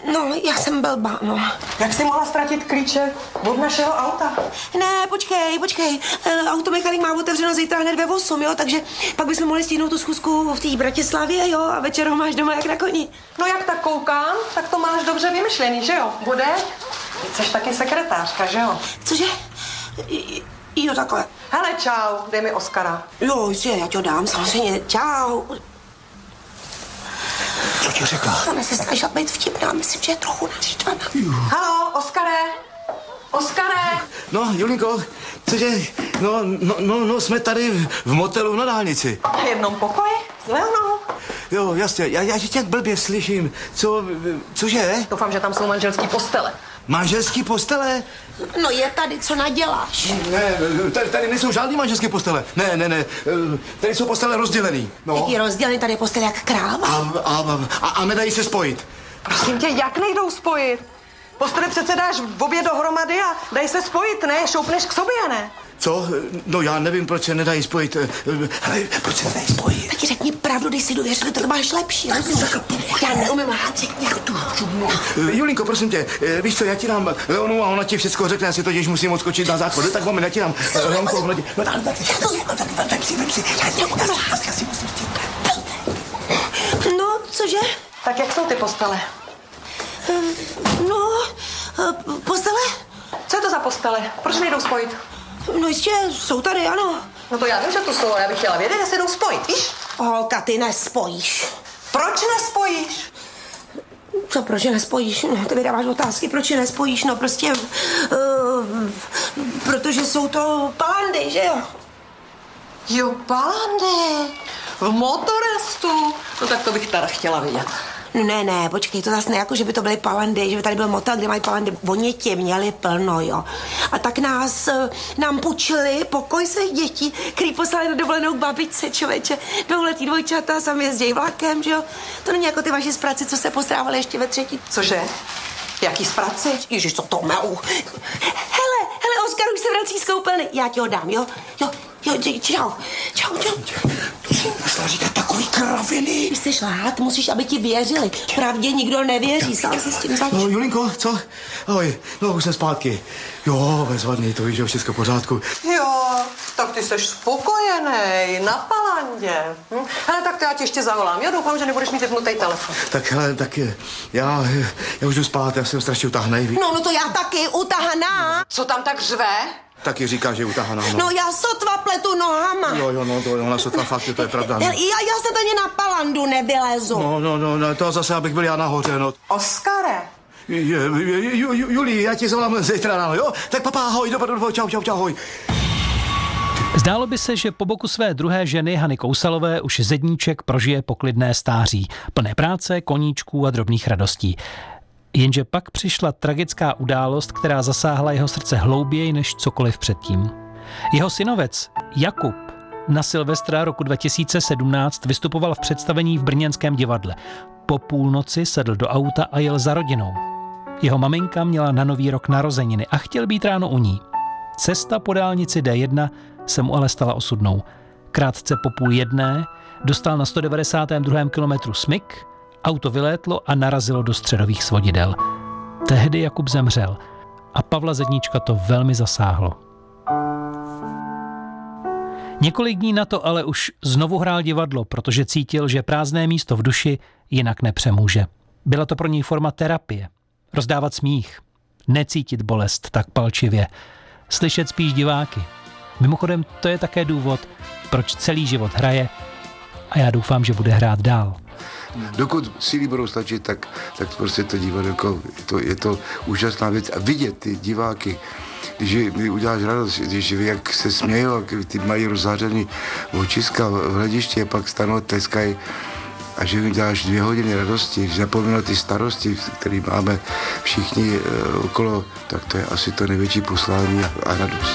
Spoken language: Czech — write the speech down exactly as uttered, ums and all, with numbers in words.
No, já jsem blbá, no. Jak jsi mohla ztratit klíče od našeho auta? Ne, počkej, počkej. E, automechanik má otevřeno zítra hned ve osm, jo, takže pak bychom mohli stihnout tu schůzku v té Bratislavě, jo, a večer ho máš doma jak na koni. No jak tak koukám, tak to máš dobře vymyšlený, že jo? Bude? Ty jsi taky sekretářka, že jo? Cože? I, jo, takhle. Hele, čau, dej mi Oskara. Jo, že, já ti ho dám, samozřejmě. Čau. Co ti řekla? Ona se snažila být vtipná, myslím, že je trochu naštvaná. Halo, Oskare? Oskare? No, Julinko, cože? No, no, no, no, jsme tady v motelu na dálnici. V jednom pokoji? S Leonou? Jo, jasně, já, já tě tak blbě slyším. Co, cože? Doufám, že tam jsou manželský postele. Manželský postele? No je tady, co naděláš? Ne, tady, tady nejsou žádný manželské postele. Ne, ne, ne, tady jsou postele rozdělený. No. Jaký rozdělený, tady je postel jak kráva. A, a, a, a nedají se spojit. Prosím tě, jak nejdou spojit? Postele přece dáš v obě dohromady a dej se spojit, ne? Šoupneš k sobě, ne? Co? No já nevím, proč se nedají spojit. Hele, proč se nedají spojit? Taky řekni pravdu, když si důvěřili, to máš lepší. Já neumím lhát, řekni tu. Julinko, prosím tě, víš co, já ti dám Leonu a ona ti všechno řekne, já si totiž musím odskočit na záchod. Tak moment, já ti dám Leonko, ona ti... No tak, tak, tak, vem si, vem si, já neumím lhát, já si musím s tím... No, cože? Tak jak jsou ty postele? No, postele? Co je to za postele? Proč nejdou spojit? No jistě, jsou tady, ano. No to já vím, že tu jsou, ale já bych chtěla vědět, jestli jdou spojit, víš? Holka, ty nespojíš. Proč nespojíš? Co, proč je nespojíš? No, ty mi dáváš otázky, proč je nespojíš? No prostě, uh, protože jsou to palandy, že jo? Jo, palandy. V motorestu. No tak to bych teda chtěla vidět. Ne, ne, počkej, to zase ne jako, že by to byly palandy, že by tady byl motel, kde mají palandy. Oni tě měli plno, jo. A tak nás, nám půjčili pokoj svých dětí, který poslali na dovolenou k babičce, člověče. Dvouletý dvojčata, sami jezdí vlakem, že jo. To není jako ty vaši z práce, co se postrávali ještě ve třetí. Cože? Jaký z praci? Ježiš, co to melu. Hele, hele, Oskar už se vrací z koupelny. Já ti ho dám, jo? Jo, jo, čau, čau, čau. To si myslela říkat takový kraviny. Ty jsi lhát, musíš, aby ti věřili. Pravdě nikdo nevěří, sám si s tím zač. No, Julinko, co? Ahoj, no už jsem zpátky. Jo, bezvadný, to víš, že všechno v pořádku. Jo, tak ty jsi spokojený, na palandě. Hm? Hele, tak to já ti ještě zavolám. Já doufám, že nebudeš mít vypnutý telefon. Tak hele, tak já, já už jdu spát, já jsem strašně utahanej. No, no to já taky, utahaná. Co tam tak řve? Taky říká, že je utahaná, no. No já sotva pletu nohama. Jo, jo, no, to ona sotva fakt, to je pravda. No. Já, já se tady na palandu nevylezu. No, no, no, no, to zase, abych byl já nahoře, no. Oskare. Je, je, ju, ju, Julii, já ti zavolám zítra ráno, jo? Tak papá, ahoj, dobro, dobro, čau, čau, čau, ahoj. Zdálo by se, že po boku své druhé ženy Hany Kousalové už Zedníček prožije poklidné stáří, plné práce, koníčků a drobných radostí. Jenže pak přišla tragická událost, která zasáhla jeho srdce hlouběji než cokoliv předtím. Jeho synovec Jakub na Silvestra roku dva tisíce sedmnáct vystupoval v představení v brněnském divadle. Po půlnoci sedl do auta a jel za rodinou. Jeho maminka měla na Nový rok narozeniny a chtěl být ráno u ní. Cesta po dálnici D jedna se mu ale stala osudnou. Krátce po půl jedné dostal na sto devadesátém druhém kilometru smyk, auto vylétlo a narazilo do středových svodidel. Tehdy Jakub zemřel a Pavla Zedníčka to velmi zasáhlo. Několik dní na to ale už znovu hrál divadlo, protože cítil, že prázdné místo v duši jinak nepřemůže. Byla to pro něj forma terapie. Rozdávat smích, necítit bolest tak palčivě, slyšet spíš diváky. Mimochodem, to je také důvod, proč celý život hraje a já doufám, že bude hrát dál. Dokud síly budou stačit, tak, tak prostě to divadlo, jako, je, to, je to úžasná věc. A vidět ty diváky, když mi uděláš radost, když jak se smějí, jak ty mají rozzářený očiska v hledišti a pak stanou, tleskají a že mi děláš dvě hodiny radosti, že zapomíná ty starosti, které máme všichni okolo, tak to je asi to největší poslání a radost.